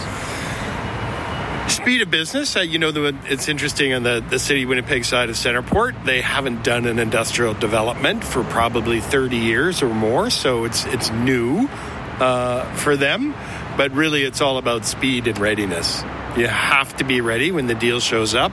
Speed of business. It's interesting on the City of Winnipeg side of Centerport. They haven't done an industrial development for probably 30 years or more, so it's new for them. But really, it's all about speed and readiness. You have to be ready when the deal shows up.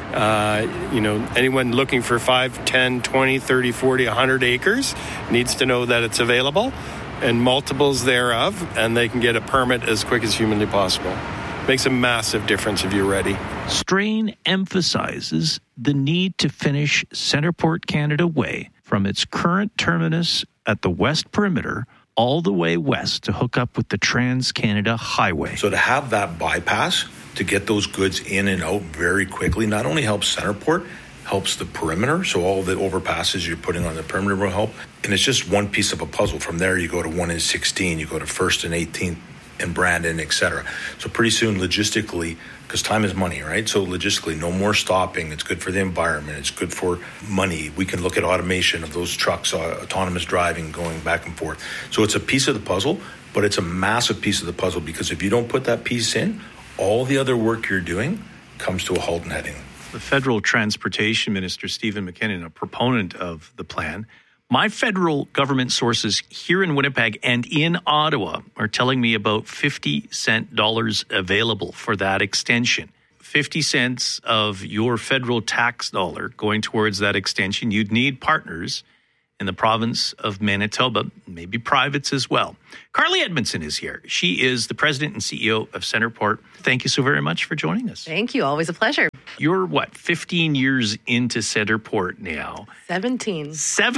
Anyone looking for 5, 10, 20, 30, 40, 100 acres needs to know that it's available and multiples thereof, and they can get a permit as quick as humanly possible. Makes a massive difference if you're ready. Strain emphasizes the need to finish Centerport Canada Way from its current terminus at the west perimeter all the way west to hook up with the Trans-Canada Highway. So to have that bypass, to get those goods in and out very quickly, not only helps Centerport, helps the perimeter, so all the overpasses you're putting on the perimeter will help. And it's just one piece of a puzzle. From there, you go to 1 and 16, you go to 1st and 18th, and Brandon, etc. So pretty soon, logistically, because time is money, right? So logistically, no more stopping. It's good for the environment. It's good for money. We can look at automation of those trucks, autonomous driving, going back and forth. So it's a piece of the puzzle, but it's a massive piece of the puzzle, because if you don't put that piece in, all the other work you're doing comes to a halt and heading. The federal transportation minister, Stephen McKinnon, a proponent of the plan, My federal government sources here in Winnipeg and in Ottawa are telling me about 50-cent dollars available for that extension. 50 cents of your federal tax dollar going towards that extension. You'd need partners in the province of Manitoba, maybe privates as well. Carly Edmondson is here. She is the president and CEO of Centerport. Thank you so very much for joining us. Thank you. Always a pleasure. You're, 15 years into Centerport now? 17.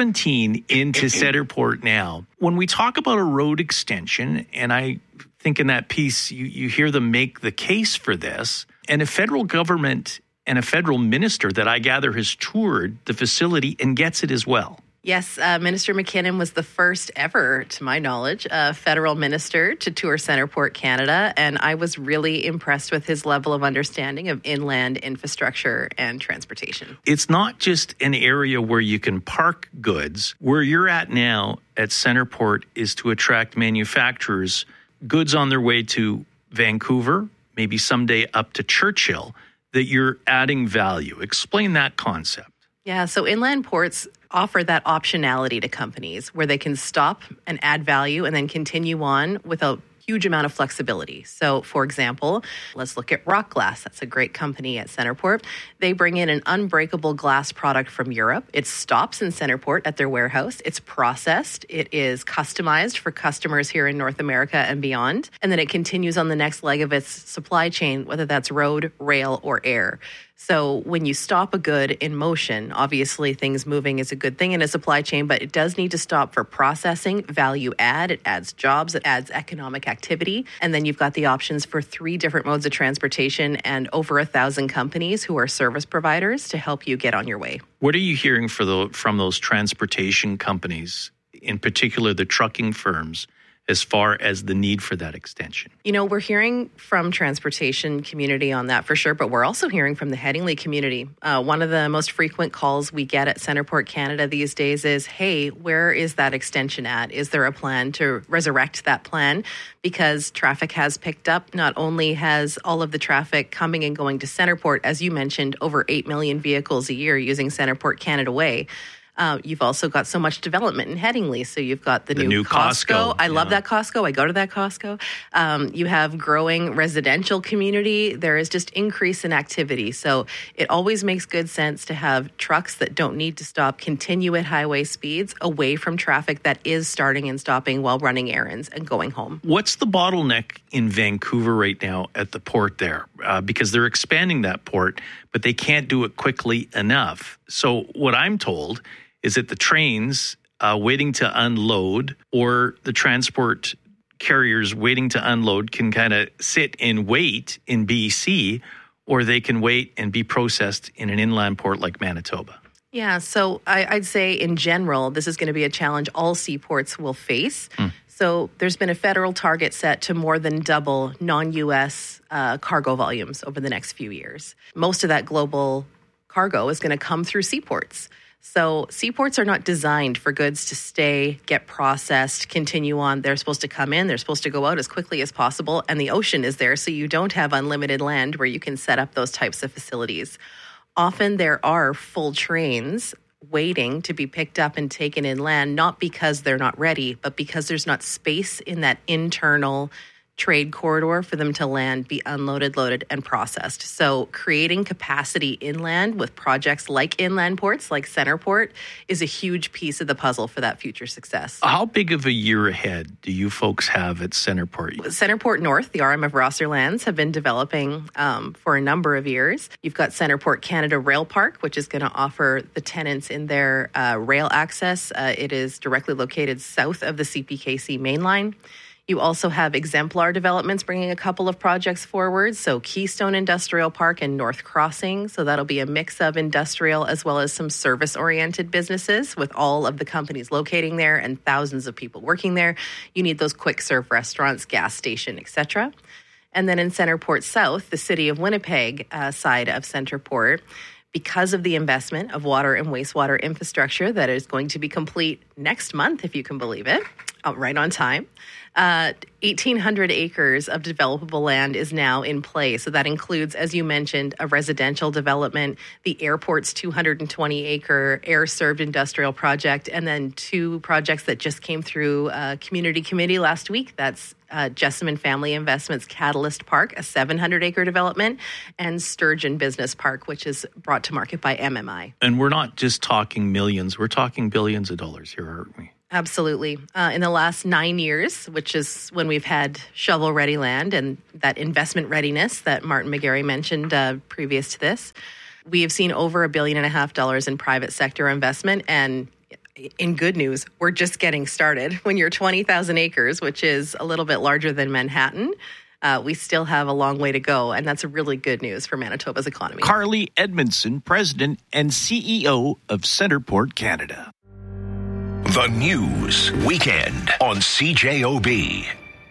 17 into Centerport now. When we talk about a road extension, and I think in that piece, you hear them make the case for this, and a federal government and a federal minister that I gather has toured the facility and gets it as well. Yes, Minister McKinnon was the first ever, to my knowledge, federal minister to tour Centerport Canada, and I was really impressed with his level of understanding of inland infrastructure and transportation. It's not just an area where you can park goods. Where you're at now at Centerport is to attract manufacturers, goods on their way to Vancouver, maybe someday up to Churchill, that you're adding value. Explain that concept. Yeah, so inland ports offer that optionality to companies where they can stop and add value and then continue on with a huge amount of flexibility. So, for example, let's look at Rock Glass. That's a great company at Centerport. They bring in an unbreakable glass product from Europe. It stops in Centerport at their warehouse. It's processed. It is customized for customers here in North America and beyond. And then it continues on the next leg of its supply chain, whether that's road, rail, or air. So when you stop a good in motion, obviously things moving is a good thing in a supply chain, but it does need to stop for processing, value add. It adds jobs, it adds economic activity. And then you've got the options for 3 different modes of transportation and over 1,000 companies who are service providers to help you get on your way. What are you hearing from those transportation companies, in particular the trucking firms, as far as the need for that extension? You know, we're hearing from transportation community on that for sure, but we're also hearing from the Headingley community. One of the most frequent calls we get at Centerport Canada these days is, hey, where is that extension at? Is there a plan to resurrect that plan? Because traffic has picked up. Not only has all of the traffic coming and going to Centerport, as you mentioned, over 8 million vehicles a year using Centerport Canada Way. You've also got so much development in Headingley. So you've got the new Costco. I love that Costco. I go to that Costco. You have growing residential community. There is just increase in activity. So it always makes good sense to have trucks that don't need to stop continue at highway speeds away from traffic that is starting and stopping while running errands and going home. What's the bottleneck in Vancouver right now at the port there? Because they're expanding that port, but they can't do it quickly enough. So what I'm told is that the trains waiting to unload or the transport carriers waiting to unload can kind of sit and wait in BC, or they can wait and be processed in an inland port like Manitoba. Yeah, so I'd say in general, this is going to be a challenge all seaports will face. So there's been a federal target set to more than double non-U.S. Cargo volumes over the next few years. Most of that global cargo is going to come through seaports. So seaports are not designed for goods to stay, get processed, continue on. They're supposed to come in, they're supposed to go out as quickly as possible, and the ocean is there, so you don't have unlimited land where you can set up those types of facilities. Often there are full trains waiting to be picked up and taken inland, not because they're not ready, but because there's not space in that internal trade corridor for them to land, be unloaded, loaded, and processed. So creating capacity inland with projects like inland ports, like Centerport, is a huge piece of the puzzle for that future success. How big of a year ahead do you folks have at Centerport? Centerport North, the RM of Rosser Lands, have been developing for a number of years. You've got Centerport Canada Rail Park, which is going to offer the tenants in their rail access. It is directly located south of the CPKC mainline. You also have Exemplar Developments bringing a couple of projects forward. So Keystone Industrial Park and North Crossing. So that'll be a mix of industrial as well as some service-oriented businesses with all of the companies locating there and thousands of people working there. You need those quick-serve restaurants, gas station, etc. And then in Centerport South, the City of Winnipeg side of Centerport, because of the investment of water and wastewater infrastructure that is going to be complete next month, if you can believe it. right on time. 1,800 acres of developable land is now in play. So that includes, as you mentioned, a residential development, the airport's 220-acre air-served industrial project, and then 2 projects that just came through community committee last week. That's Jessamine Family Investments Catalyst Park, a 700-acre development, and Sturgeon Business Park, which is brought to market by MMI. And we're not just talking millions, we're talking billions of dollars here, aren't we? Absolutely. In the last 9 years, which is when we've had shovel-ready land and that investment readiness that Martin McGarry mentioned previous to this, we have seen over $1.5 billion in private sector investment. And in good news, we're just getting started. When you're 20,000 acres, which is a little bit larger than Manhattan, we still have a long way to go. And that's really good news for Manitoba's economy. Carly Edmondson, President and CEO of Centerport Canada. The News Weekend on CJOB.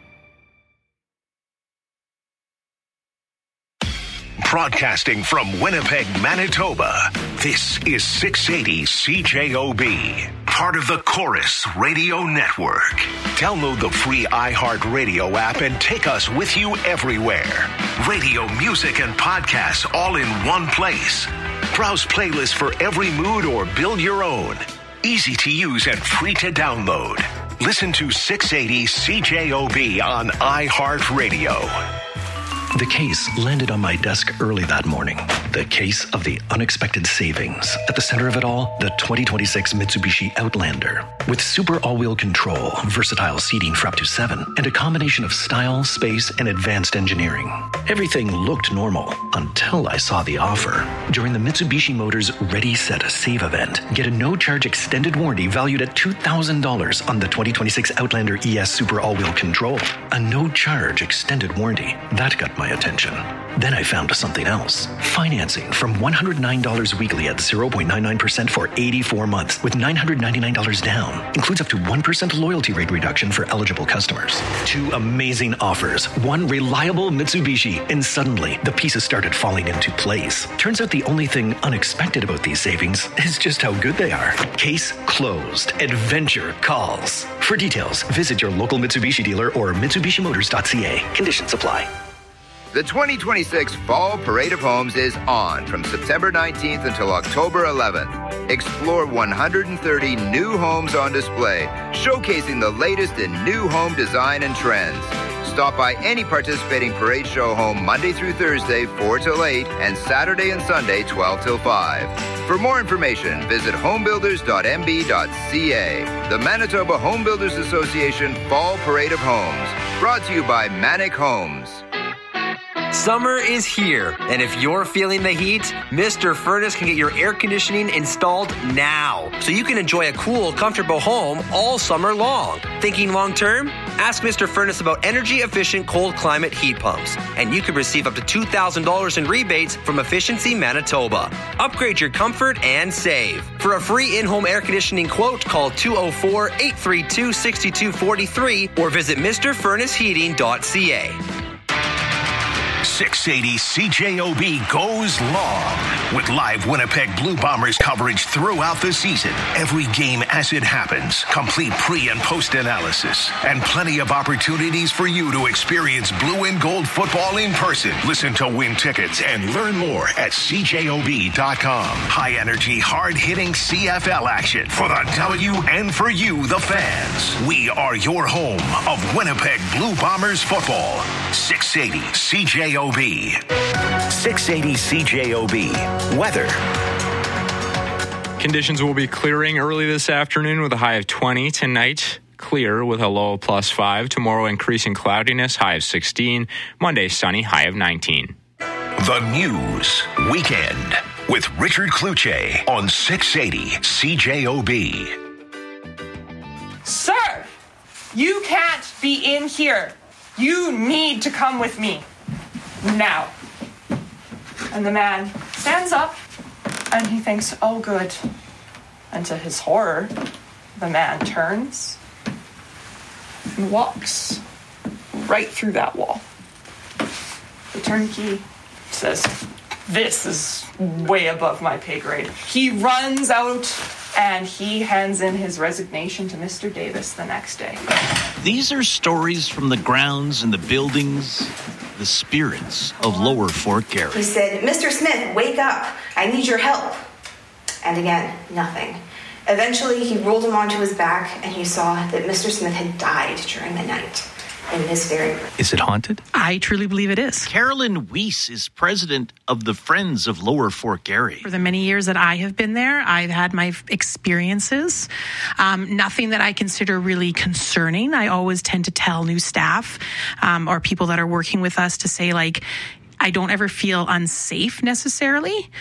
Broadcasting from Winnipeg, Manitoba, this is 680 CJOB, part of the Chorus Radio Network. Download the free iHeartRadio app and take us with you everywhere. Radio, music, and podcasts all in one place. Browse playlists for every mood or build your own. Easy to use and free to download. Listen to 680 CJOB on iHeartRadio. The case landed on my desk early that morning. The case of the unexpected savings. At the center of it all, the 2026 Mitsubishi Outlander. With super all-wheel control, versatile seating for up to 7, and a combination of style, space, and advanced engineering. Everything looked normal until I saw the offer. During the Mitsubishi Motors Ready, Set, Save event, get a no-charge extended warranty valued at $2,000 on the 2026 Outlander ES Super All-Wheel Control. A no-charge extended warranty. That got my attention. Then I found something else. Financing from $109 weekly at 0.99% for 84 months with $999 down. Includes up to 1% loyalty rate reduction for eligible customers. 2 amazing offers, 1 reliable Mitsubishi, and suddenly the pieces started falling into place. Turns out the only thing unexpected about these savings is just how good they are. Case closed. Adventure calls. For details, visit your local Mitsubishi dealer or MitsubishiMotors.ca. Conditions apply. The 2026 Fall Parade of Homes is on from September 19th until October 11th. Explore 130 new homes on display, showcasing the latest in new home design and trends. Stop by any participating parade show home Monday through Thursday, 4 till 8, and Saturday and Sunday, 12 till 5. For more information, visit homebuilders.mb.ca. The Manitoba Home Builders Association Fall Parade of Homes. Brought to you by Manic Homes. Summer is here, and if you're feeling the heat, Mr. Furnace can get your air conditioning installed now, so you can enjoy a cool, comfortable home all summer long. Thinking long term? Ask Mr. Furnace about energy-efficient cold climate heat pumps, and you could receive up to $2,000 in rebates from Efficiency Manitoba. Upgrade your comfort and save. For a free in-home air conditioning quote, call 204-832-6243 or visit MrFurnaceHeating.ca. 680 CJOB goes long with live Winnipeg Blue Bombers coverage throughout the season. Every game as it happens, complete pre- and post-analysis, and plenty of opportunities for you to experience blue and gold football in person. Listen to win tickets and learn more at CJOB.com. High-energy, hard-hitting CFL action for the W and for you, the fans. We are your home of Winnipeg Blue Bombers football. 680 CJOB. 680 CJOB. Weather. Conditions will be clearing early this afternoon with a high of 20. Tonight, clear with a low of +5. Tomorrow, increasing cloudiness, high of 16. Monday, sunny, high of 19. The News Weekend with Richard Cloutier on 680 CJOB. Sir, you can't be in here. You need to come with me. Now. And the man stands up and he thinks, oh, good. And to his horror, the man turns and walks right through that wall. The turnkey says, this is way above my pay grade. He runs out And he hands in his resignation to Mr. Davis the next day. These are stories from the grounds and the buildings, the spirits of Lower Fort Garry. He said, "Mr. Smith, wake up. I need your help." And again, nothing. Eventually, he rolled him onto his back, and he saw that Mr. Smith had died during the night in this very room. Is it haunted? I truly believe it is. Carolyn Weiss is president of the Friends of Lower Fort Garry. For the many years that I have been there, I've had my experiences. Nothing that I consider really concerning. I always tend to tell new staff or people that are working with us to say, like, I don't ever feel unsafe necessarily.